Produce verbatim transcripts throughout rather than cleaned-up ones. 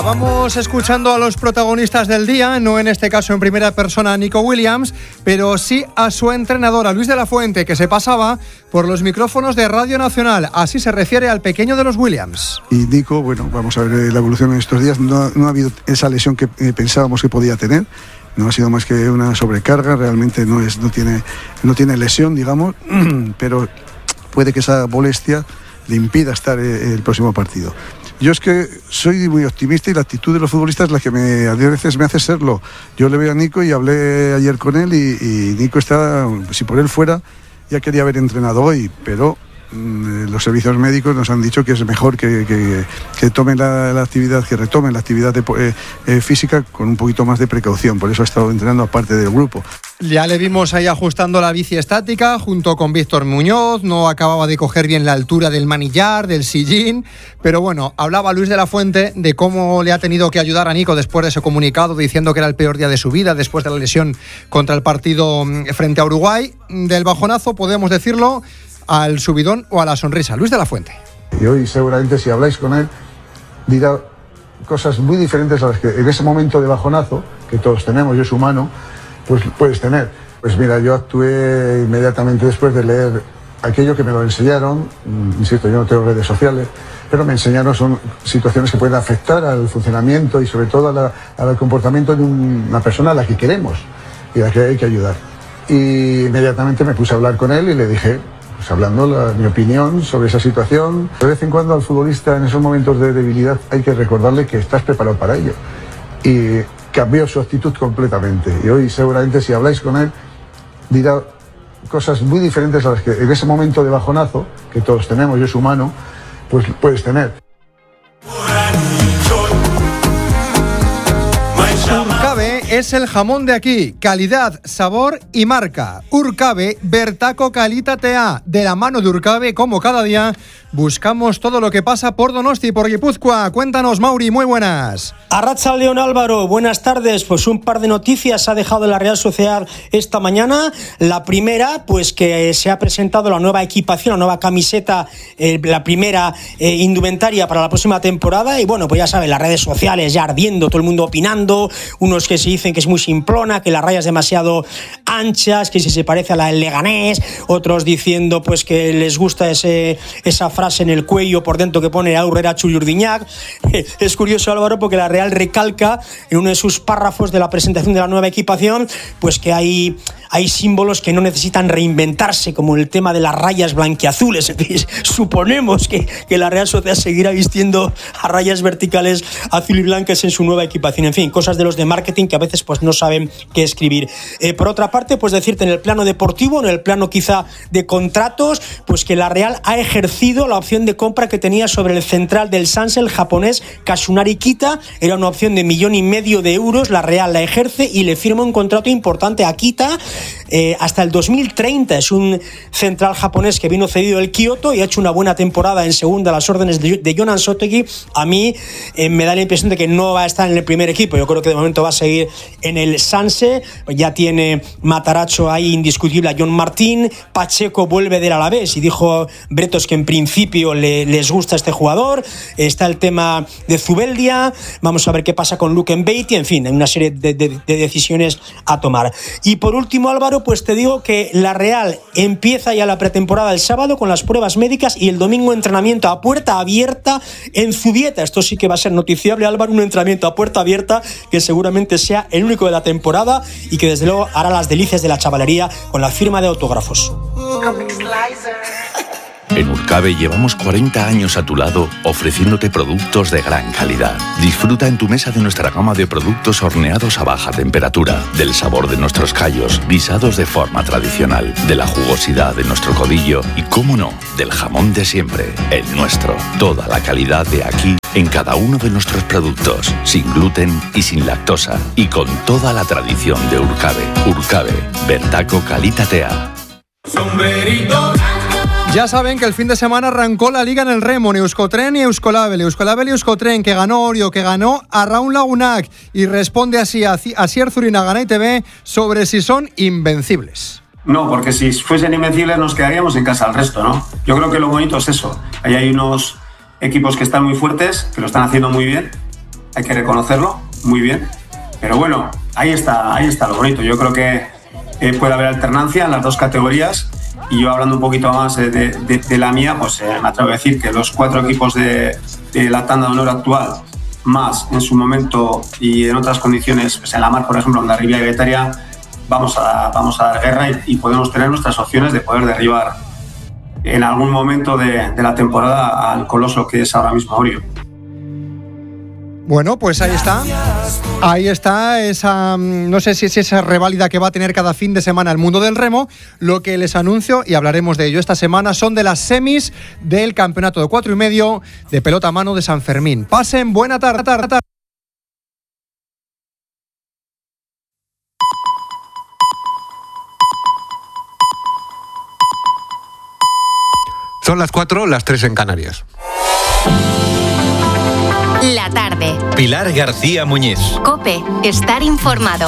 Vamos escuchando a los protagonistas del día, no en este caso en primera persona a Nico Williams, pero sí a su entrenador, a Luis de la Fuente, que se pasaba por los micrófonos de Radio Nacional. Así se refiere al pequeño de los Williams. Y Nico, bueno, vamos a ver la evolución en estos días. No, no ha habido esa lesión que eh, pensábamos que podía tener. No ha sido más que una sobrecarga, realmente no, es, no, tiene, no tiene lesión, digamos, pero puede que esa molestia le impida estar eh, el próximo partido. Yo es que soy muy optimista y la actitud de los futbolistas es la que me, a veces me hace serlo. Yo le veo a Nico y hablé ayer con él y, y Nico está, si por él fuera, ya quería haber entrenado hoy, pero mmm, los servicios médicos nos han dicho que es mejor que, que, que tomen la, la actividad, que retomen la actividad de, eh, eh, física con un poquito más de precaución. Por eso ha estado entrenando aparte del grupo. Ya le vimos ahí ajustando la bici estática junto con Víctor Muñoz, no acababa de coger bien la altura del manillar, del sillín, pero bueno, hablaba Luis de la Fuente de cómo le ha tenido que ayudar a Nico después de ese comunicado diciendo que era el peor día de su vida después de la lesión contra el partido frente a Uruguay. Del bajonazo, podemos decirlo, al subidón o a la sonrisa. Luis de la Fuente. Y hoy seguramente si habláis con él dirá cosas muy diferentes a las que en ese momento de bajonazo, que todos tenemos, yo es humano, pues puedes tener. Pues mira, yo actué inmediatamente después de leer aquello que me lo enseñaron. Insisto, yo no tengo redes sociales, pero me enseñaron, son situaciones que pueden afectar al funcionamiento y sobre todo a la, al comportamiento de una persona a la que queremos y a la que hay que ayudar. Y inmediatamente me puse a hablar con él y le dije, pues hablando la, mi opinión sobre esa situación. De vez en cuando al futbolista en esos momentos de debilidad hay que recordarle que estás preparado para ello. Y cambió su actitud completamente y hoy seguramente si habláis con él dirá cosas muy diferentes a las que en ese momento de bajonazo, que todos tenemos, yo es humano, pues puedes tener. Urcabe es el jamón de aquí, calidad, sabor y marca. Urcabe, Bertaco Kalitatea. De la mano de Urcabe, como cada día, buscamos todo lo que pasa por Donosti y por Guipúzcoa. Cuéntanos, Mauri, muy buenas. Arratsaldeon, Álvaro, buenas tardes. Pues un par de noticias ha dejado la Real Sociedad esta mañana. La primera, pues que se ha presentado la nueva equipación, la nueva camiseta, eh, la primera eh, indumentaria para la próxima temporada. Y bueno, pues ya saben, las redes sociales ya ardiendo, todo el mundo opinando. Unos que se dicen que es muy simplona, que la raya es demasiado anchas, que si se parece a la del Leganés. Otros diciendo pues que les gusta ese, esa frase en el cuello por dentro que pone Aurrera Chulurdiñac. Es curioso, Álvaro, porque la Real recalca en uno de sus párrafos de la presentación de la nueva equipación pues que hay, hay símbolos que no necesitan reinventarse, como el tema de las rayas blanquiazules. En fin, suponemos que, que la Real Sociedad seguirá vistiendo a rayas verticales azul y blancas en su nueva equipación. En fin, cosas de los de marketing que a veces pues no saben qué escribir. Eh, por otra parte, pues decirte en el plano deportivo, en el plano quizá de contratos, pues que la Real ha ejercido la opción de compra que tenía sobre el central del Sanse, el japonés Kazunari Kita. Era una opción de millón y medio de euros. La Real la ejerce y le firma un contrato importante a Kita eh, hasta el dos mil treinta. Es un central japonés que vino cedido del Kyoto y ha hecho una buena temporada en segunda a las órdenes de, de Jonan Sotegi. A mí eh, me da la impresión de que no va a estar en el primer equipo. Yo creo que de momento va a seguir en el Sanse. Ya tiene Matarazzo ahí indiscutible a John Martín. Pacheco vuelve del Alavés y dijo Bretos que en principio le, les gusta este jugador. Está el tema de Zubeldia. Vamos a ver qué pasa con Luke Mbeuti. En fin, hay una serie de, de, de decisiones a tomar. Y por último, Álvaro, pues te digo que la Real empieza ya la pretemporada el sábado con las pruebas médicas y el domingo entrenamiento a puerta abierta en Zubieta. Esto sí que va a ser noticiable, Álvaro, un entrenamiento a puerta abierta que seguramente sea el único de la temporada y que desde luego hará las delicias de la chavalería con la firma de autógrafos. En Urcabe llevamos cuarenta años a tu lado ofreciéndote productos de gran calidad. Disfruta en tu mesa de nuestra gama de productos horneados a baja temperatura, del sabor de nuestros callos, guisados de forma tradicional, de la jugosidad de nuestro codillo y, cómo no, del jamón de siempre, el nuestro. Toda la calidad de aquí en cada uno de nuestros productos, sin gluten y sin lactosa, y con toda la tradición de Urcabe. Urcabe, Bertaco Kalitatea. Sombrerito. Ya saben que el fin de semana arrancó la Liga en el remo, Euskotren y Euskolabel. Euskolabel y Euskotren, que ganó Orio, que ganó Arraun Lagunak, y responde así a Asier Zurinaga y T V sobre si son invencibles. No, porque si fuesen invencibles nos quedaríamos en casa al resto, ¿no? Yo creo que lo bonito es eso. Ahí hay unos equipos que están muy fuertes, que lo están haciendo muy bien, hay que reconocerlo, muy bien. Pero bueno, ahí está, ahí está lo bonito. Yo creo que eh, puede haber alternancia en las dos categorías. Y yo hablando un poquito más de, de, de la mía, pues eh, me atrevo a decir que los cuatro equipos de, de la tanda de honor actual, más en su momento y en otras condiciones, pues en la mar, por ejemplo, en la Ribia y Guetaria, vamos a, vamos a dar guerra y, y podemos tener nuestras opciones de poder derribar en algún momento de, de la temporada al coloso que es ahora mismo Orio. Bueno, pues ahí está. Ahí está esa, no sé si es esa reválida que va a tener cada fin de semana el mundo del remo. Lo que les anuncio, y hablaremos de ello esta semana, son de las semis del campeonato de cuatro y medio de pelota a mano de San Fermín. Pasen buena tarde. tarde, tarde. Son las cuatro, las tres en Canarias. La tarde. Pilar García Muñiz. COPE. Estar informado.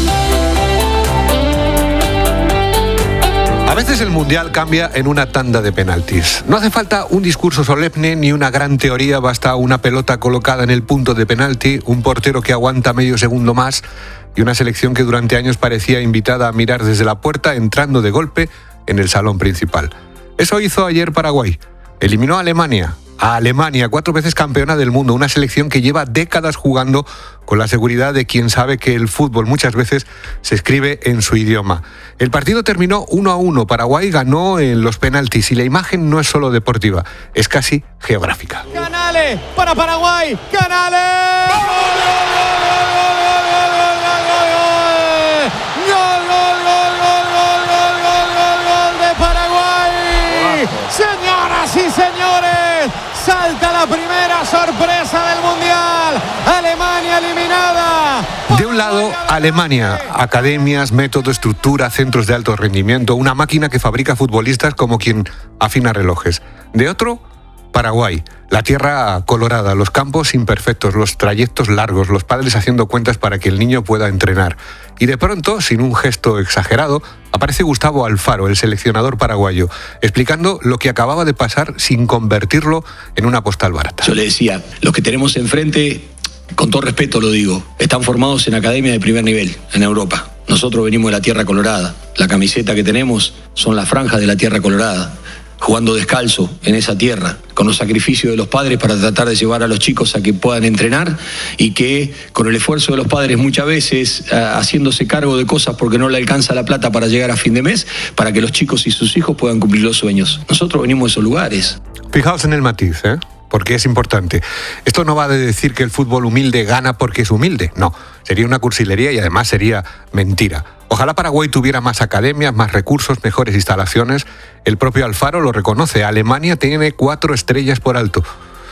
A veces el Mundial cambia en una tanda de penaltis. No hace falta un discurso solemne ni una gran teoría, basta una pelota colocada en el punto de penalti, un portero que aguanta medio segundo más y una selección que durante años parecía invitada a mirar desde la puerta entrando de golpe en el salón principal. Eso hizo ayer Paraguay. Eliminó a Alemania. A Alemania, cuatro veces campeona del mundo, una selección que lleva décadas jugando con la seguridad de quien sabe que el fútbol muchas veces se escribe en su idioma. El partido terminó uno a uno, Paraguay ganó en los penaltis y la imagen no es solo deportiva, es casi geográfica. Canales para Paraguay, Canales. ¡Gol, gol, gol, gol de Paraguay! Señoras y señores, salta la primera sorpresa del Mundial. Alemania eliminada. De un lado, Alemania, academias, método, estructura, centros de alto rendimiento, una máquina que fabrica futbolistas como quien afina relojes. De otro, Paraguay, la tierra colorada, los campos imperfectos, los trayectos largos, los padres haciendo cuentas para que el niño pueda entrenar. Y de pronto, sin un gesto exagerado, aparece Gustavo Alfaro, el seleccionador paraguayo, explicando lo que acababa de pasar sin convertirlo en una postal barata. Yo le decía, los que tenemos enfrente, con todo respeto lo digo, están formados en academias de primer nivel, en Europa. Nosotros venimos de la tierra colorada. La camiseta que tenemos son las franjas de la tierra colorada. Jugando descalzo en esa tierra, con los sacrificios de los padres para tratar de llevar a los chicos a que puedan entrenar y que con el esfuerzo de los padres muchas veces uh, haciéndose cargo de cosas porque no le alcanza la plata para llegar a fin de mes, para que los chicos y sus hijos puedan cumplir los sueños. Nosotros venimos de esos lugares. Fijaos en el matiz, ¿eh? Porque es importante. Esto no va de decir que el fútbol humilde gana porque es humilde, no. Sería una cursilería y además sería mentira. Ojalá Paraguay tuviera más academias, más recursos, mejores instalaciones. El propio Alfaro lo reconoce. Alemania tiene cuatro estrellas por alto.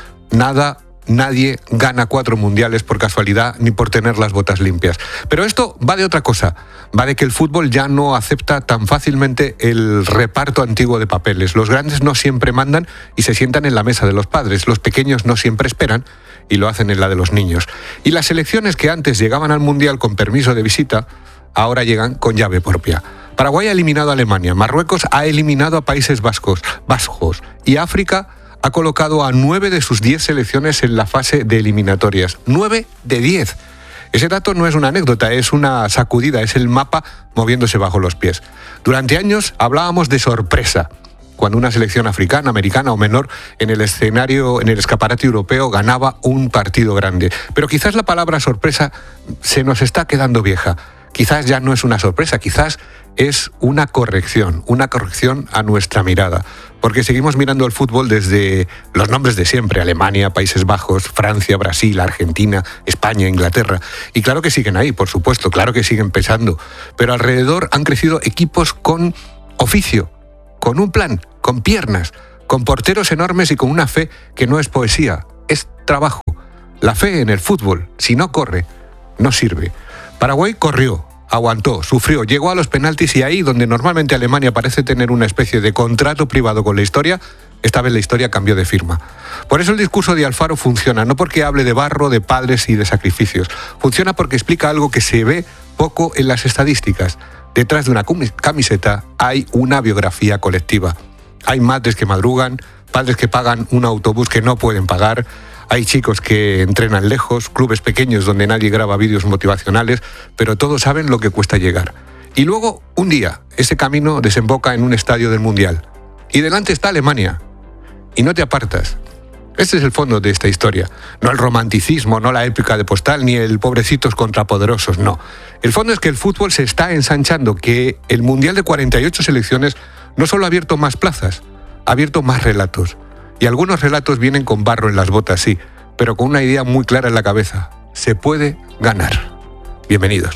Nada, nadie gana cuatro mundiales por casualidad ni por tener las botas limpias. Pero esto va de otra cosa. Va de que el fútbol ya no acepta tan fácilmente el reparto antiguo de papeles. Los grandes no siempre mandan y se sientan en la mesa de los padres. Los pequeños no siempre esperan y lo hacen en la de los niños. Y las selecciones que antes llegaban al mundial con permiso de visita, ahora llegan con llave propia. Paraguay ha eliminado a Alemania, Marruecos ha eliminado a Países Vascos, Vascos y África ha colocado a nueve de sus diez selecciones en la fase de eliminatorias. Nueve de diez. Ese dato no es una anécdota, es una sacudida, es el mapa moviéndose bajo los pies. Durante años hablábamos de sorpresa, cuando una selección africana, americana o menor en el escenario, en el escaparate europeo ganaba un partido grande. Pero quizás la palabra sorpresa se nos está quedando vieja. Quizás ya no es una sorpresa, quizás es una corrección, una corrección a nuestra mirada. Porque seguimos mirando el fútbol desde los nombres de siempre, Alemania, Países Bajos, Francia, Brasil, Argentina, España, Inglaterra. Y claro que siguen ahí, por supuesto, claro que siguen pesando. Pero alrededor han crecido equipos con oficio, con un plan, con piernas, con porteros enormes y con una fe que no es poesía, es trabajo. La fe en el fútbol, si no corre, no sirve. Paraguay corrió, aguantó, sufrió, llegó a los penaltis y ahí donde normalmente Alemania parece tener una especie de contrato privado con la historia, esta vez la historia cambió de firma. Por eso el discurso de Alfaro funciona, no porque hable de barro, de padres y de sacrificios. Funciona porque explica algo que se ve poco en las estadísticas. Detrás de una camiseta hay una biografía colectiva. Hay madres que madrugan, padres que pagan un autobús que no pueden pagar, Hay chicos que entrenan lejos, clubes pequeños donde nadie graba vídeos motivacionales, pero todos saben lo que cuesta llegar. Y luego, un día, ese camino desemboca en un estadio del Mundial. Y delante está Alemania. Y no te apartas. Ese es el fondo de esta historia. No el romanticismo, no la épica de Postal, ni el pobrecitos contra poderosos, no. El fondo es que el fútbol se está ensanchando, que el Mundial de cuarenta y ocho selecciones no solo ha abierto más plazas, ha abierto más relatos. Y algunos relatos vienen con barro en las botas, sí, pero con una idea muy clara en la cabeza. Se puede ganar. Bienvenidos.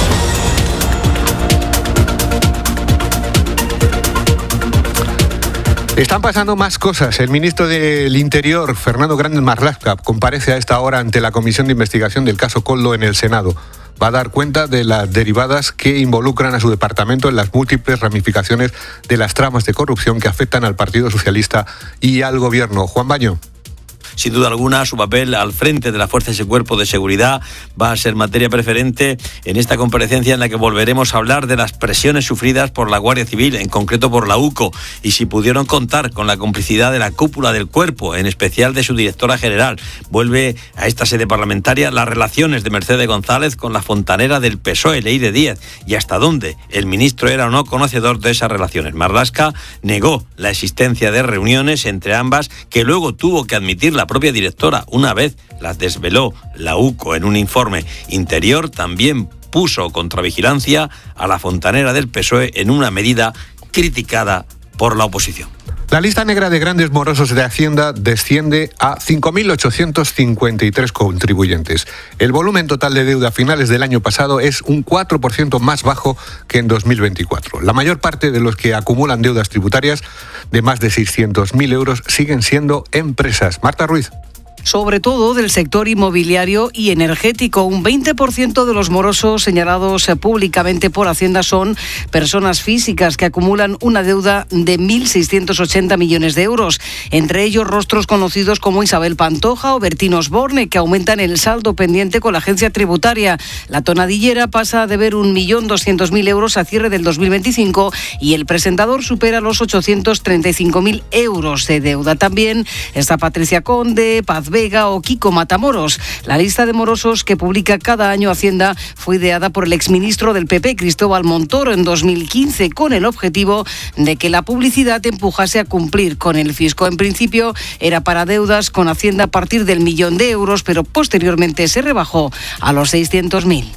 Están pasando más cosas. El ministro del Interior, Fernando Grande Marlaska, comparece a esta hora ante la Comisión de Investigación del caso Koldo en el Senado. Va a dar cuenta de las derivadas que involucran a su departamento en las múltiples ramificaciones de las tramas de corrupción que afectan al Partido Socialista y al Gobierno. Juan Baño. Sin duda alguna, su papel al frente de la Fuerza y Cuerpo de Seguridad va a ser materia preferente en esta comparecencia en la que volveremos a hablar de las presiones sufridas por la Guardia Civil, en concreto por la U C O, y si pudieron contar con la complicidad de la cúpula del cuerpo, en especial de su directora general. Vuelve a esta sede parlamentaria las relaciones de Mercedes González con la fontanera del P S O E, Leire Díez, y hasta dónde el ministro era o no conocedor de esas relaciones. Marlaska negó la existencia de reuniones entre ambas, que luego tuvo que admitir la propia directora una vez las desveló la U C O en un informe interior. También puso contra vigilancia a la fontanera del P S O E en una medida criticada por la oposición. La lista negra de grandes morosos de Hacienda desciende a cinco mil ochocientos cincuenta y tres contribuyentes. El volumen total de deuda a finales del año pasado es un cuatro por ciento más bajo que en dos mil veinticuatro. La mayor parte de los que acumulan deudas tributarias de más de seiscientos mil euros siguen siendo empresas. Marta Ruiz. Sobre todo del sector inmobiliario y energético. Un veinte por ciento de los morosos señalados públicamente por Hacienda son personas físicas que acumulan una deuda de mil seiscientos ochenta millones de euros. Entre ellos rostros conocidos como Isabel Pantoja o Bertín Osborne, que aumentan el saldo pendiente con la agencia tributaria. La tonadillera pasa a deber un millón doscientos mil euros a cierre del dos mil veinticinco y el presentador supera los ochocientos treinta y cinco mil euros de deuda. También está Patricia Conde, Paz Vega o Kiko Matamoros. La lista de morosos que publica cada año Hacienda fue ideada por el exministro del P P, Cristóbal Montoro, en dos mil quince, con el objetivo de que la publicidad empujase a cumplir con el fisco. En principio era para deudas con Hacienda a partir del millón de euros, pero posteriormente se rebajó a los seiscientos mil.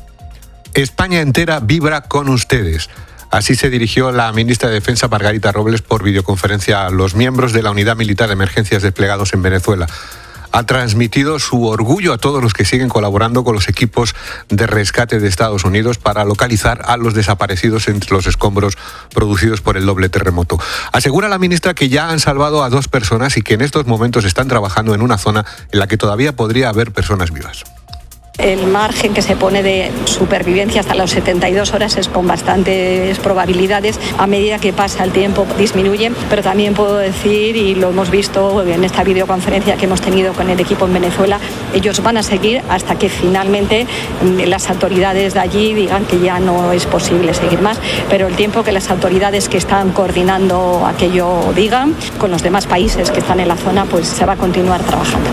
España entera vibra con ustedes. Así se dirigió la ministra de Defensa, Margarita Robles, por videoconferencia a los miembros de la Unidad Militar de Emergencias desplegados en Venezuela. Ha transmitido su orgullo a todos los que siguen colaborando con los equipos de rescate de Estados Unidos para localizar a los desaparecidos entre los escombros producidos por el doble terremoto. Asegura la ministra que ya han salvado a dos personas y que en estos momentos están trabajando en una zona en la que todavía podría haber personas vivas. El margen que se pone de supervivencia hasta las setenta y dos horas es con bastantes probabilidades. A medida que pasa el tiempo disminuye, pero también puedo decir, y lo hemos visto en esta videoconferencia que hemos tenido con el equipo en Venezuela, ellos van a seguir hasta que finalmente las autoridades de allí digan que ya no es posible seguir más, pero el tiempo que las autoridades que están coordinando aquello digan, con los demás países que están en la zona, pues se va a continuar trabajando.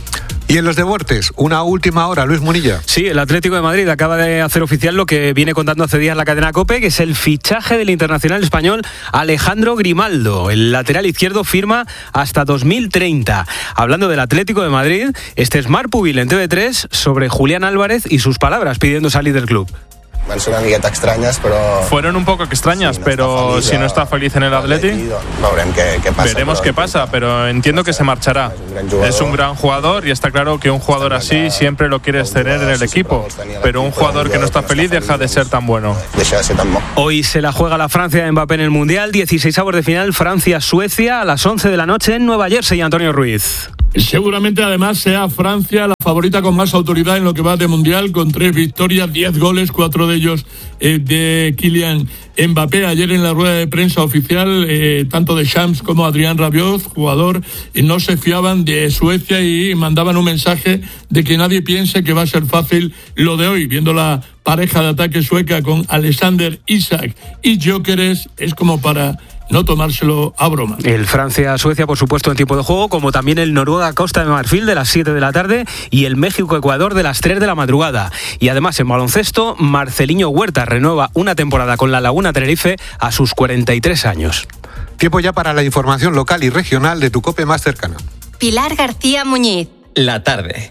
Y en los deportes, una última hora, Luis Munilla. Sí, el Atlético de Madrid acaba de hacer oficial lo que viene contando hace días la cadena COPE, que es el fichaje del internacional español Alejandro Grimaldo. El lateral izquierdo firma hasta dos mil treinta. Hablando del Atlético de Madrid, este es Marc Pubil en T V tres sobre Julián Álvarez y sus palabras pidiendo salir del club. Van ser una miqueta extrañas, però... Fueron un poco extrañas, sí, no pero feliz, si no está feliz en el Atleti, veurem què, què passa, veremos qué pasa, pero entiendo que se marchará. Es un gran jugador y está claro que un jugador así siempre lo quieres tener en el equipo, pero un jugador que no está feliz deja de ser tan bueno. Hoy se la juega la Francia de Mbappé en el Mundial, dieciseisavos de final, Francia-Suecia a las once de la noche en Nueva Jersey. Antonio Ruiz. Seguramente además sea Francia la favorita con más autoridad en lo que va de Mundial, con tres victorias, diez goles, cuatro de ellos eh, de Kylian Mbappé. Ayer en la rueda de prensa oficial, eh, tanto de Shams como Adrien Rabiot, jugador, eh, no se fiaban de Suecia y mandaban un mensaje de que nadie piense que va a ser fácil lo de hoy, viendo la pareja de ataque sueca con Alexander Isak y Gyökeres es como para no tomárselo a broma. El Francia-Suecia, por supuesto, en tiempo de juego, como también el Noruega-Costa de Marfil de las siete de la tarde y el México-Ecuador de las tres de la madrugada. Y además, en baloncesto, Marceliño Huerta renueva una temporada con la Laguna Tenerife a sus cuarenta y tres años. Tiempo ya para la información local y regional de tu COPE más cercana. Pilar García Muñiz. La tarde.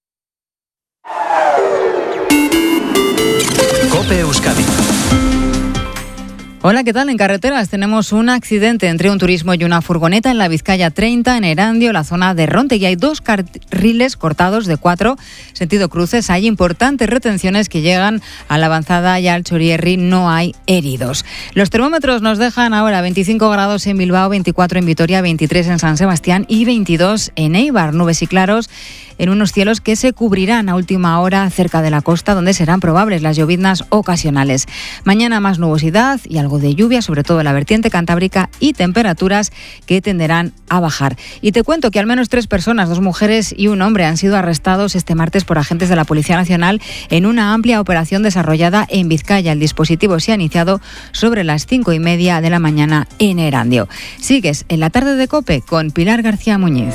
COPE Euskadi. Hola, ¿qué tal? En carreteras tenemos un accidente entre un turismo y una furgoneta en la Vizcaya treinta, en Erandio, la zona de Ronte, y hay dos carriles cortados de cuatro, sentido cruces. Hay importantes retenciones que llegan a la avanzada y al Chorierri, no hay heridos. Los termómetros nos dejan ahora veinticinco grados en Bilbao, veinticuatro en Vitoria, veintitrés en San Sebastián y veintidós en Eibar. Nubes y claros en unos cielos que se cubrirán a última hora cerca de la costa, donde serán probables las lloviznas ocasionales. Mañana más nubosidad y algo de lluvia, sobre todo en la vertiente cantábrica, y temperaturas que tenderán a bajar. Y te cuento que al menos tres personas, dos mujeres y un hombre, han sido arrestados este martes por agentes de la Policía Nacional en una amplia operación desarrollada en Vizcaya. El dispositivo se ha iniciado sobre las cinco y media de la mañana en Erandio. Sigues en la tarde de COPE con Pilar García Muñiz.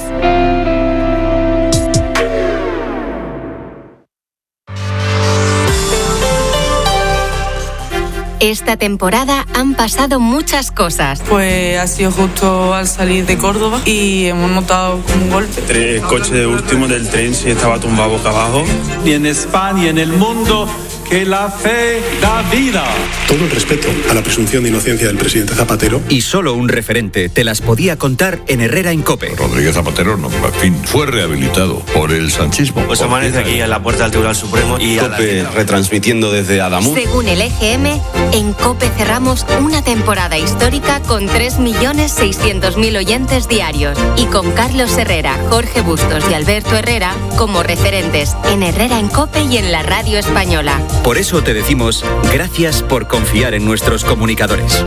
Esta temporada han pasado muchas cosas. Pues ha sido justo al salir de Córdoba y hemos notado un golpe. El coche de último del tren sí estaba tumbado boca abajo. Y en España y en el mundo, que la fe da vida. Todo el respeto a la presunción de inocencia del presidente Zapatero. Y solo un referente te las podía contar en Herrera en COPE. Rodríguez Zapatero, no, en fin, fue rehabilitado por el sanchismo. Pues amanece aquí en la puerta del Tribunal Supremo y COPE retransmitiendo desde Adamuz. Según el E G M, en COPE cerramos una temporada histórica con tres millones seiscientos mil oyentes diarios y con Carlos Herrera, Jorge Bustos y Alberto Herrera como referentes en Herrera en COPE y en la radio española. Por eso te decimos gracias por confiar en nuestros comunicadores.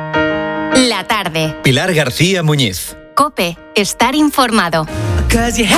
La tarde. Pilar García Muñiz. COPE, estar informado. Cause you